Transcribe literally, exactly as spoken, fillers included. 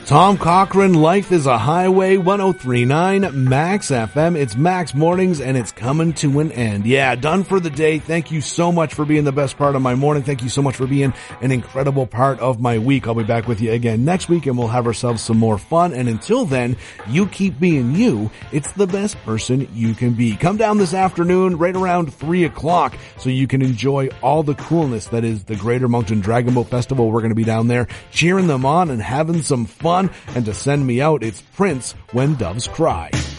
Tom Cochran, Life is a Highway, one oh three point nine Max F M. It's Max Mornings and it's coming to an end. Yeah, done for the day. Thank you so much for being the best part of my morning. Thank you so much for being an incredible part of my week. I'll be back with you again next week and we'll have ourselves some more fun. And until then, you keep being you. It's the best person you can be. Come down this afternoon right around three o'clock so you can enjoy all the coolness that is the Greater Moncton Dragon Boat Festival. We're going to be down there cheering them on and having some fun. And to send me out, it's Prince, When Doves Cry.